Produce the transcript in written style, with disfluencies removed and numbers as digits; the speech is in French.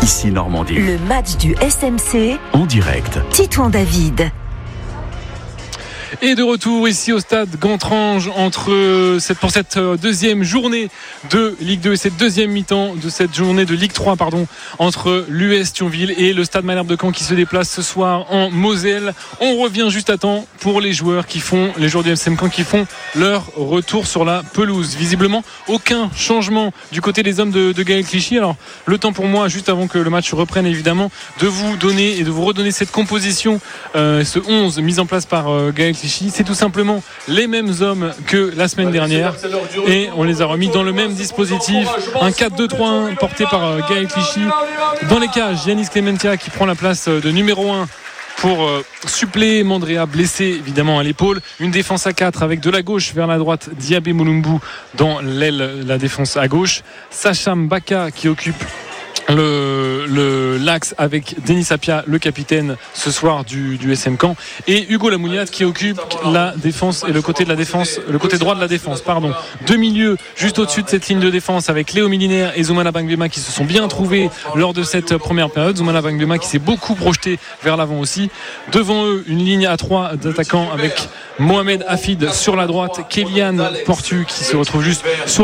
ici Normandie. Le match du SMC En direct. Titouan David. Et de retour ici au stade Gontrange pour cette deuxième journée de Ligue 2 et cette deuxième mi-temps de cette journée de Ligue 3 entre l'US Thionville et le stade Malherbe de Caen qui se déplace ce soir en Moselle. On revient juste à temps pour les joueurs du FCM Caen qui font leur retour sur la pelouse. Visiblement aucun changement du côté des hommes de Gaël Clichy. Alors le temps pour moi, juste avant que le match reprenne évidemment, de vous donner et de vous redonner cette composition, ce 11 mis en place par Gaël Clichy. C'est tout simplement les mêmes hommes que la semaine dernière et on les a remis dans le même dispositif, un 4-2-3-1 porté par Gaël Clichy. Dans les cages, Yanis Clementia qui prend la place de numéro 1 pour suppléer Mandrea, blessé évidemment à l'épaule. Une défense à 4 avec de la gauche vers la droite Diabé Moulumbu dans la défense à gauche. Sacha Mbaka qui occupe l'axe avec Denis Sapia, le capitaine ce soir du SM Caen, et Hugo Lamouniate qui occupe la défense et le côté droit de la défense. Deux milieux juste au-dessus de cette ligne de défense avec Léo Milinaire et Zoumana Bangbema qui se sont bien trouvés lors de cette première période. Zoumana Bangbema qui s'est beaucoup projeté vers l'avant aussi. Devant eux, une ligne à 3 d'attaquants avec Mohamed Hafid sur la droite, Kélian Portu qui se retrouve juste sur